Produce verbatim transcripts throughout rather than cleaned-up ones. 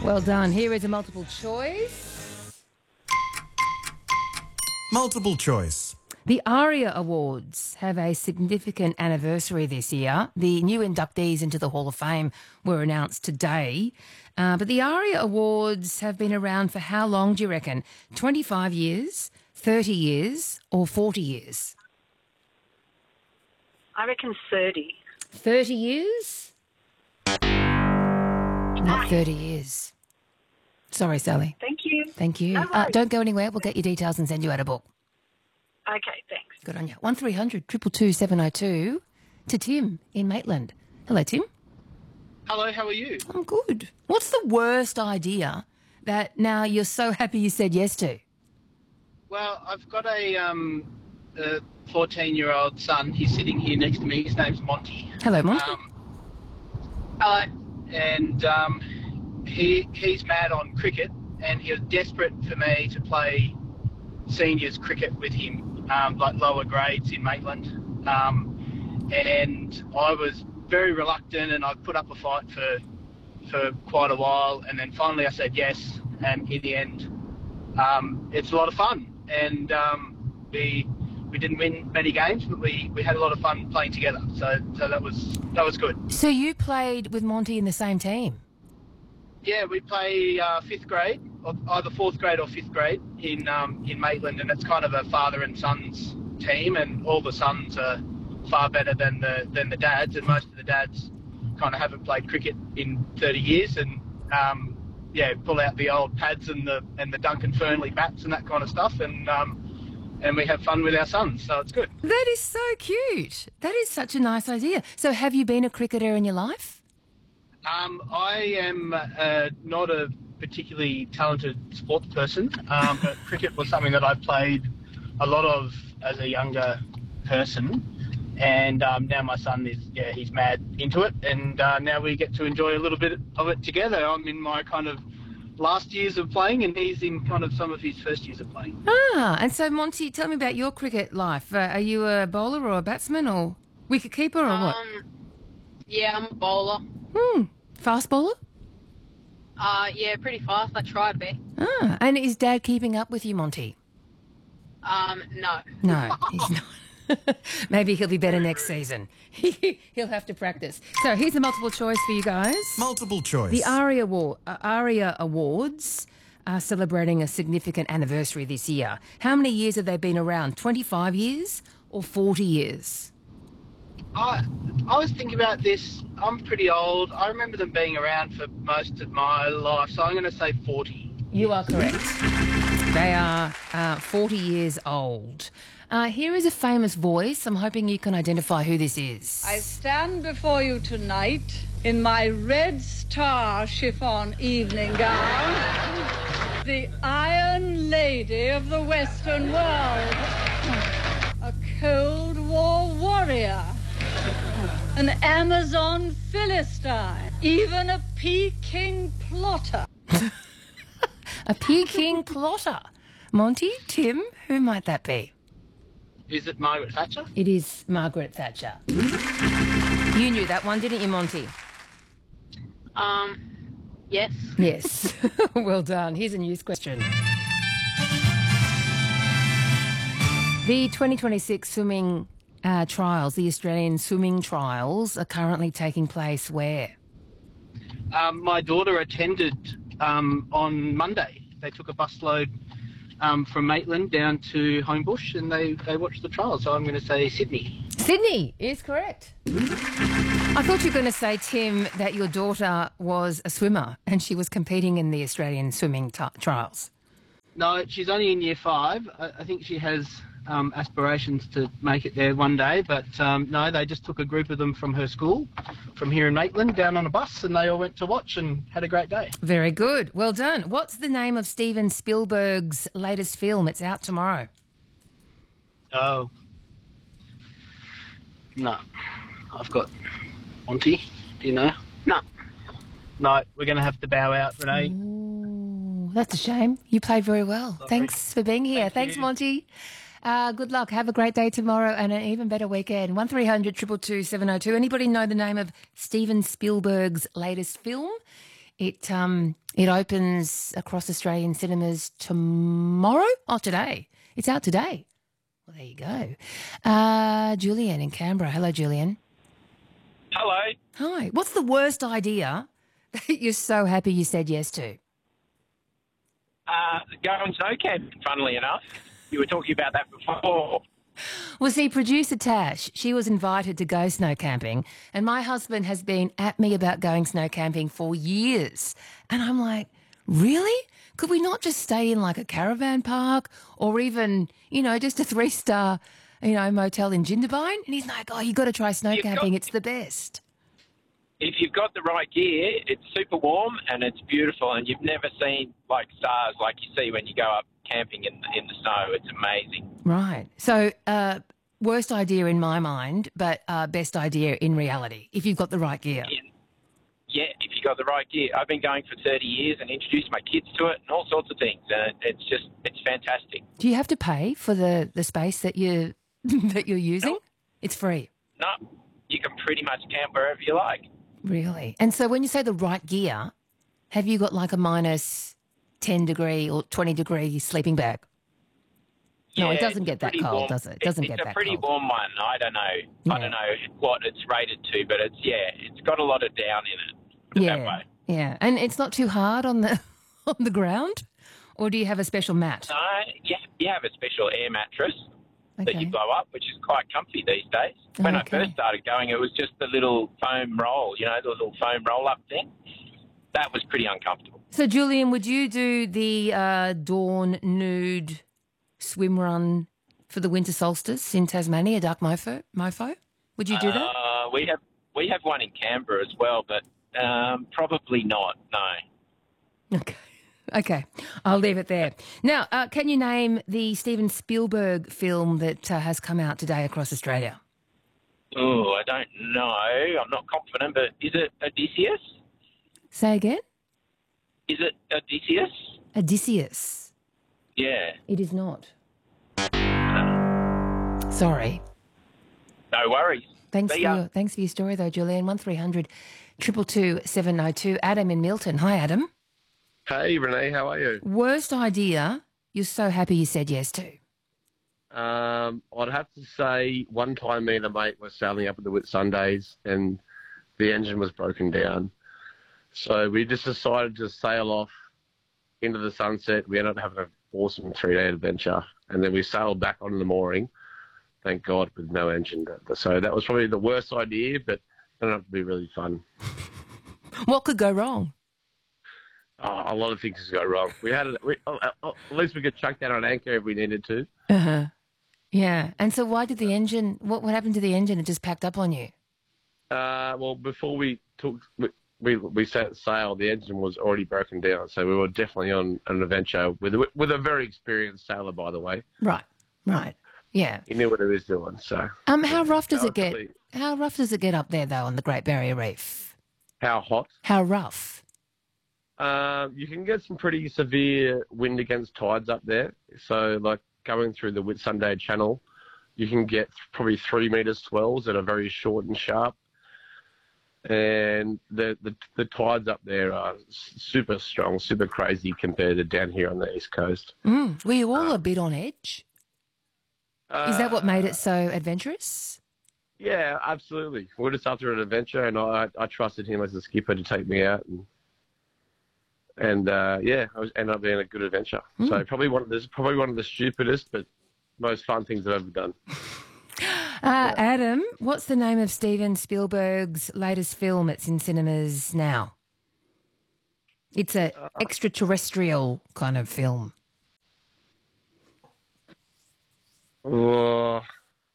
Well done. Here is a multiple choice. Multiple choice. The ARIA Awards have a significant anniversary this year. The new inductees into the Hall of Fame were announced today. Uh, but the ARIA Awards have been around for how long, do you reckon? twenty-five years, thirty years or forty years? I reckon thirty. thirty years? Not thirty years. Sorry, Sally. Thank you. Thank you. No uh, worries. don't go anywhere. We'll get your details and send you out a book. Okay, thanks. Good on you. one three hundred two two two seven oh two to Tim in Maitland. Hello, Tim. Hello, how are you? I'm good. What's the worst idea that now you're so happy you said yes to? Well, I've got a um, a fourteen-year-old son. He's sitting here next to me. His name's Monty. Hello, Monty. Um, hello. And um, he he's mad on cricket, and he was desperate for me to play seniors cricket with him, um, like lower grades in Maitland. Um, and I was very reluctant, and I put up a fight for for quite a while, and then finally I said yes. And in the end, um, it's a lot of fun, and um, we we didn't win many games, but we, we had a lot of fun playing together. So so that was that was good. So you played with Monty in the same team? Yeah, we play uh, fifth grade, or either fourth grade or fifth grade in um, in Maitland, and it's kind of a father and sons team, and all the sons are far better than the than the dads, and most of the dads kind of haven't played cricket in thirty years, and um, yeah, pull out the old pads and the and the Duncan Fernley bats and that kind of stuff, and um, and we have fun with our sons, so it's good. That is so cute. That is such a nice idea. So have you been a cricketer in your life? Um, I am uh, not a particularly talented sports person, um, but cricket was something that I played a lot of as a younger person, and um, now my son is, yeah, he's mad into it, and uh, now we get to enjoy a little bit of it together. I'm in my kind of last years of playing, and he's in kind of some of his first years of playing. Ah, and so Monty, tell me about your cricket life. Uh, are you a bowler or a batsman or wicket-keeper or what? Um, yeah, I'm a bowler. Hmm, fast bowler? Uh, yeah, pretty fast. I try to be. Ah, and is Dad keeping up with you, Monty? Um, no. No, he's not. Maybe he'll be better next season. He'll have to practice. So here's a multiple choice for you guys. Multiple choice. The ARIA, Award, uh, ARIA Awards are celebrating a significant anniversary this year. How many years have they been around? twenty-five years or forty years? I I was thinking about this. I'm pretty old. I remember them being around for most of my life, so I'm going to say forty. You are correct. They are uh, forty years old. Uh, here is a famous voice. I'm hoping you can identify who this is. I stand before you tonight in my red star chiffon evening gown, the Iron Lady of the Western world, a Cold War warrior, an Amazon Philistine, even a Peking plotter. A Peking plotter. Monty, Tim, who might that be? Is it Margaret Thatcher? It is Margaret Thatcher. You knew that one, didn't you, Monty? Um, yes. Yes. Well done. Here's a news question. The twenty twenty-six swimming uh, trials, the Australian swimming trials, are currently taking place where? Um, my daughter attended um, on Monday. They took a busload um, from Maitland down to Homebush, and they, they watched the trial. So I'm going to say Sydney. Sydney is correct. I thought you were going to say, Tim, that your daughter was a swimmer and she was competing in the Australian swimming t- trials. No, she's only in year five. I, I think she has um, aspirations to make it there one day, but um, no, they just took a group of them from her school, from here in Maitland, down on a bus, and they all went to watch and had a great day. Very good. Well done. What's the name of Steven Spielberg's latest film? It's out tomorrow. Oh. No. I've got Monty. Do you know? No. No, we're going to have to bow out, Renee. Ooh, that's a shame. You played very well. Sorry. Thanks for being here. Thank Thanks, you. Monty. Uh, good luck. Have a great day tomorrow and an even better weekend. one three hundred two two two seven oh two. Anybody know the name of Steven Spielberg's latest film? It um it opens across Australian cinemas tomorrow. Oh, today. It's out today. Well, there you go. Uh, Julian in Canberra. Hello, Julian. Hello. Hi. What's the worst idea that you're so happy you said yes to? Uh, going snow camping, funnily enough. You were talking about that before. Well, see, producer Tash, she was invited to go snow camping, and my husband has been at me about going snow camping for years. And I'm like, really? Could we not just stay in like a caravan park or even, you know, just a three-star, you know, motel in Jindabyne? And he's like, oh, you got to try snow You've camping. got- It's the best. If you've got the right gear, it's super warm and it's beautiful, and you've never seen like stars like you see when you go up camping in the, in the snow. It's amazing. Right. So, uh, worst idea in my mind, but uh, best idea in reality, if you've got the right gear. In, yeah, if you got the right gear. I've been going for thirty years and introduced my kids to it and all sorts of things, and it, it's just it's fantastic. Do you have to pay for the, the space that you that you're using? No. It's free. No, you can pretty much camp wherever you like. Really? And so when you say the right gear, have you got like a minus ten degree or twenty degree sleeping bag? No, it Yeah, doesn't it's get that pretty cold, warm. does it? It doesn't it's get a that pretty cold. warm one. I don't know. Yeah. I don't know what it's rated to, but it's yeah, it's got a lot of down in it. Put it that Yeah. way. Yeah. And it's not too hard on the on the ground? Or do you have a special mat? No, yeah, you have a special air mattress that Okay. you blow up, which is quite comfy these days. When Okay. I first started going, it was just the little foam roll, you know, the little foam roll-up thing. That was pretty uncomfortable. So, Julian, would you do the uh, dawn nude swim run for the winter solstice in Tasmania, Dark Mofo? Mofo? Would you do that? Uh, we have we have one in Canberra as well, but um, probably not, no. Okay. Okay. I'll leave it there. Now, uh, can you name the Steven Spielberg film that uh, has come out today across Australia? Oh, I don't know. I'm not confident, but is it Odysseus? Say again? Is it Odysseus? Odysseus. Yeah. It is not. Sorry. No worries. Thanks for, See ya. your, thanks for your story, though, Julian. one three hundred two two two seven oh two. Adam in Milton. Hi, Adam. Hey, Renee, how are you? Worst idea you're so happy you said yes to? Um, I'd have to say one time me and a mate were sailing up at the Whitsundays and the engine was broken down. So we just decided to sail off into the sunset. We ended up having an awesome three-day adventure. And then we sailed back on the mooring, thank God, with no engine. So that was probably the worst idea, but it turned out to be really fun. What could go wrong? Oh, a lot of things could go wrong. We had, we, oh, oh, at least we could chuck down an anchor if we needed to. Uh-huh. Yeah. And so why did the engine, what, what happened to the engine? It just packed up on you? Uh, well, before we took we, we we set sail, the engine was already broken down, so we were definitely on an adventure with a, with a very experienced sailor, by the way. Right. Right. Yeah. He knew what he was doing. So, Um, how rough does that it get? was really- How rough does it get up there, though, on the Great Barrier Reef? How hot? How rough? Uh, you can get some pretty severe wind against tides up there. So, like going through the Whitsunday Channel, you can get probably three metre swells that are very short and sharp. And the, the the tides up there are super strong, super crazy compared to down here on the East Coast. Mm. Were you all a bit on edge? Is that what made Uh, it so adventurous? Yeah, absolutely. We're just after an adventure, and I I trusted him as a skipper to take me out, and and uh, yeah, I was ended up being a good adventure. Hmm. So probably one of this probably one of the stupidest but most fun things I've ever done. Uh, Adam, what's the name of Steven Spielberg's latest film? It's in cinemas now. It's a Uh, extraterrestrial kind of film. Oh,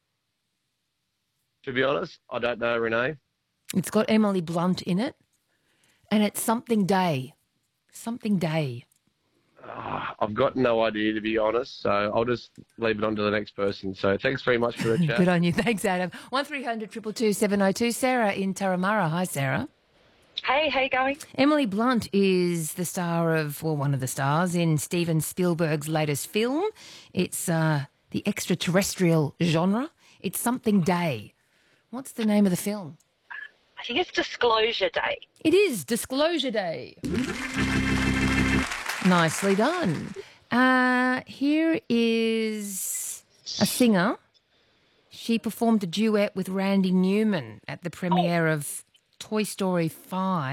to be honest, I don't know, Renee. It's got Emily Blunt in it, and it's Something Day. Something Day. Ah, I've got no idea, to be honest. So I'll just leave it on to the next person. So thanks very much for the chat. Good on you. Thanks, Adam. one three hundred two two two seven oh two. Sarah in Taramara. Hi, Sarah. Hey, how you going? Emily Blunt is the star of, well, one of the stars in Steven Spielberg's latest film. It's uh, the extraterrestrial genre. It's Something Day. What's the name of the film? I think it's Disclosure Day. It is Disclosure Day. Nicely done. Uh, here is a singer. She performed a duet with Randy Newman at the premiere of Toy Story five.